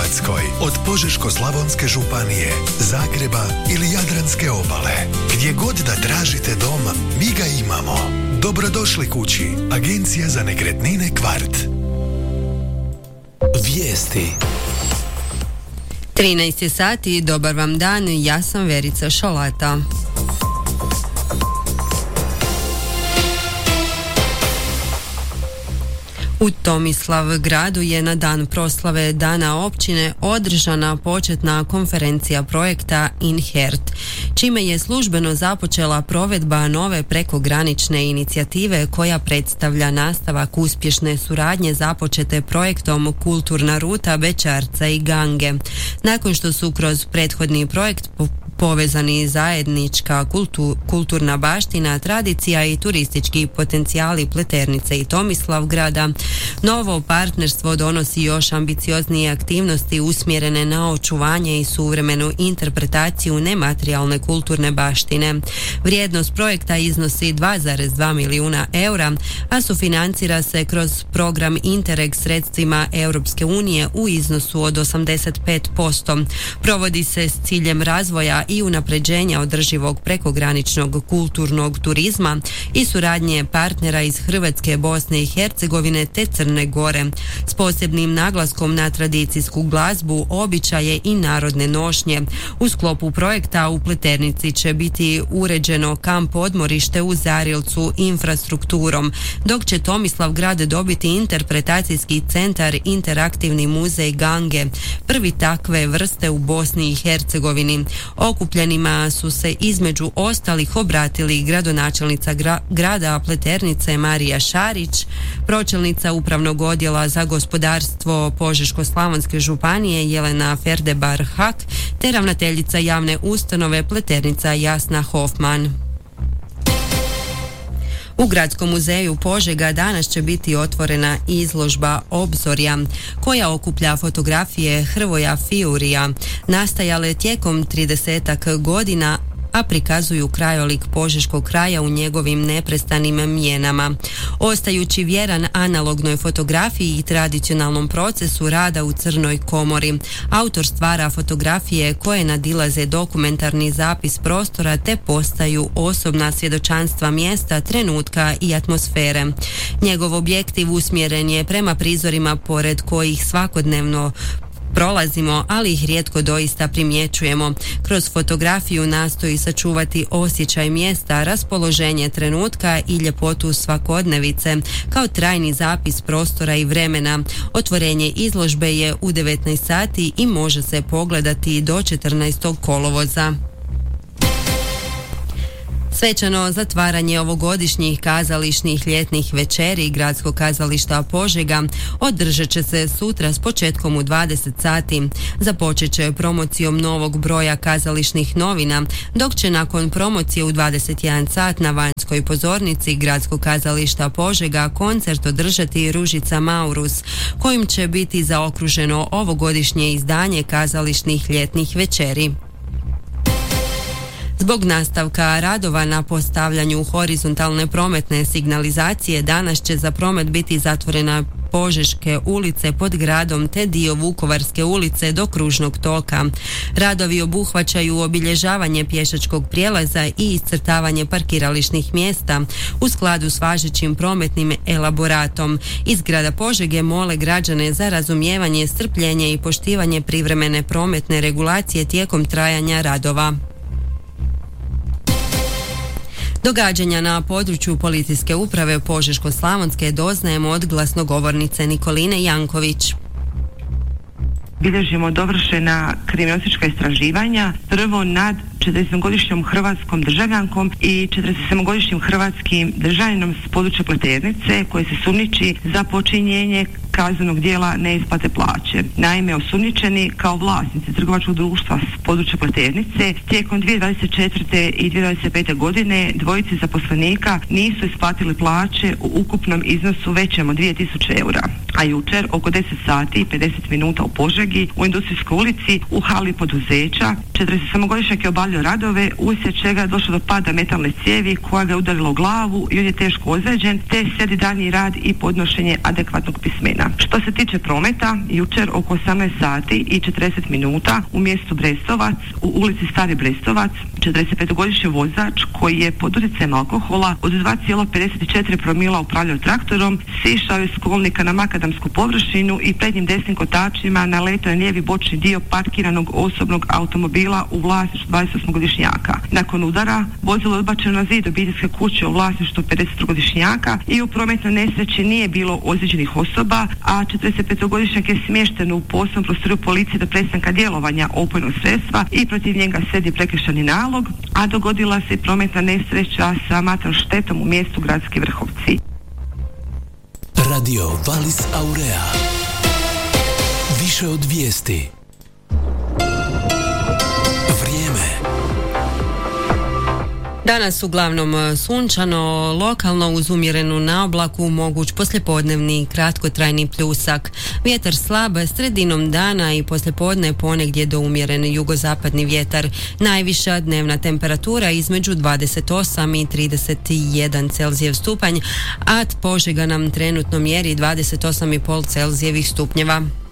Hrvatskoj, od Požeško-slavonske županije, Zagreba ili Jadranske obale. Gdje god da tražite dom, mi ga imamo. Dobrodošli kući. Agencija za nekretnine Kvart. Vijesti. 13 je sati, dobar vam dan, ja sam Verica Šalata. U Tomislavgradu je na dan proslave Dana općine održana početna konferencija projekta INHERT, čime je službeno započela provedba nove prekogranične inicijative koja predstavlja nastavak uspješne suradnje započete projektom Kulturna ruta Bećarca i Gange. Nakon što su kroz prethodni projekt povezani zajednička kulturna baština, tradicija i turistički potencijali Pleternice i Tomislavgrada, novo partnerstvo donosi još ambicioznije aktivnosti usmjerene na očuvanje i suvremenu interpretaciju nematerijalne kulturne baštine. Vrijednost projekta iznosi 2,2 milijuna eura, a sufinancira se kroz program Interreg sredstvima Europske unije u iznosu od 85%. Provodi se s ciljem razvoja i unapređenja održivog prekograničnog kulturnog turizma i suradnje partnera iz Hrvatske, Bosne i Hercegovine te Crne Gore, s posebnim naglaskom na tradicijsku glazbu, običaje i narodne nošnje. U sklopu projekta u Pleternici će biti uređeno kamp odmorište u Zarilcu infrastrukturom, dok će Tomislavgrad dobiti interpretacijski centar Interaktivni muzej Gange, prvi takve vrste u Bosni i Hercegovini. Okupljenima su se između ostalih obratili gradonačelnica grada Pleternice Marija Šarić, pročelnica Upravnog odjela za gospodarstvo Požeško-slavonske županije Jelena Ferdebar-Hak te ravnateljica javne ustanove Pleternica Jasna Hofman. U Gradskom muzeju Požega danas će biti otvorena izložba Obzorja, koja okuplja fotografije Hrvoja Fiurija, nastajale tijekom 30-ak godina, a prikazuju krajolik Požeškog kraja u njegovim neprestanim mijenama. Ostajući vjeran analognoj fotografiji i tradicionalnom procesu rada u crnoj komori, autor stvara fotografije koje nadilaze dokumentarni zapis prostora te postaju osobna svjedočanstva mjesta, trenutka i atmosfere. Njegov objektiv usmjeren je prema prizorima pored kojih svakodnevno prolazimo, ali ih rijetko doista primjećujemo. Kroz fotografiju nastoji sačuvati osjećaj mjesta, raspoloženje trenutka i ljepotu svakodnevice, kao trajni zapis prostora i vremena. Otvorenje izložbe je u 19 sati i može se pogledati do 14. kolovoza. Svečano zatvaranje ovogodišnjih kazališnih ljetnih večeri Gradskog kazališta Požega održat će se sutra s početkom u 20 sati. Započet će promocijom novog broja kazališnih novina, dok će nakon promocije u 21 sat na vanjskoj pozornici Gradskog kazališta Požega koncert održati Ružica Maurus, kojim će biti zaokruženo ovogodišnje izdanje kazališnih ljetnih večeri. Zbog nastavka radova na postavljanju horizontalne prometne signalizacije danas će za promet biti zatvorena Požeške ulice pod gradom te dio Vukovarske ulice do kružnog toka. Radovi obuhvaćaju obilježavanje pješačkog prijelaza i iscrtavanje parkirališnih mjesta u skladu s važećim prometnim elaboratom. Iz grada Požege mole građane za razumijevanje, strpljenje i poštivanje privremene prometne regulacije tijekom trajanja radova. Događanja na području policijske uprave Požeško-slavonske doznajemo od glasnogovornice Nikoline Janković. Bilježimo dovršena kriminalistička istraživanja, prvo nad 47-godišnjom hrvatskom državljankom i 47-godišnjim hrvatskim državljaninom s područja Pleternice koji se sumnjiči za počinjenje kaznenog djela neisplate plaće. Naime, osumnjičeni kao vlasnici trgovačkog društva s područja Pleternice tijekom 2024. i 2025. godine dvojici zaposlenika nisu isplatili plaće u ukupnom iznosu većem od 2000 eura. A jučer oko 10 sati i 50 minuta u Požegi u Industrijskoj ulici u hali poduzeća 47-godišnjak je obavljao radove uslijed čega je došlo do pada metalne cijevi koja ga je udarila u glavu i on je teško ozlijeđen te slijedi daljnji rad i podnošenje adekvatnog pismena. kilometara. Što se tiče prometa, jučer oko 18 sati i 40 minuta u mjestu Brestovac, u ulici Stari Brestovac, 45-godišnji vozač koji je pod utjecajem alkohola od 2,54 promila upravljao traktorom, sišao je s kolnika na makadamsku površinu i prednjim desnim kotačima naletao je lijevi bočni dio parkiranog osobnog automobila u vlasništvu 28-godišnjaka. Nakon udara, vozilo je odbačeno na zid obiteljske kuće u vlasništvu 50-godišnjaka i u prometnoj nesreći nije bilo ozlijeđenih osoba, a 45-godišnjak je smješten u posebnom prostoru policije do prestanka djelovanja opojnog sredstva i protiv njega slijedi prekršajni nalog, a dogodila se i prometna nesreća sa materijalnom štetom u mjestu Gradski Vrhovci. Radio Valis Aurea. Više od vijesti. Danas uglavnom sunčano, lokalno uz umjerenu naoblaku, moguć poslijepodnevni kratkotrajni pljusak. Vjetar slab, sredinom dana i poslijepodne ponegdje do umjeren jugozapadni vjetar. Najviša dnevna temperatura između 28 i 31 Celzijev stupanj, a Požega nam trenutno mjeri 28,5 Celzijevih stupnjeva.